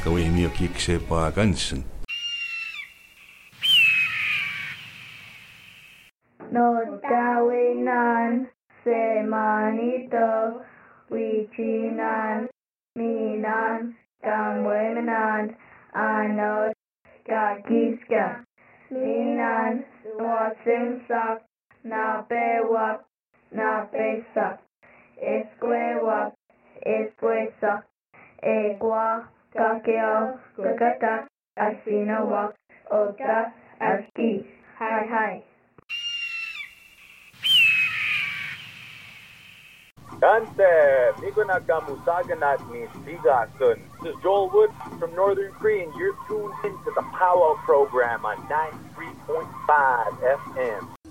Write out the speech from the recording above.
Kawimi kiksepa gansen. No tawinan se manito wichinan minan kamwenan ano kakiska minan wasensak na pewak na pesak eskuewak eskuesak ekwa kakeo kakata asinawak otra aski hi hi. Concept, Nikunakamutagan at ni Sigasun. This is Joel Wood from Northern Cree, and you're tuned into the Powwow program on 93.5 FM.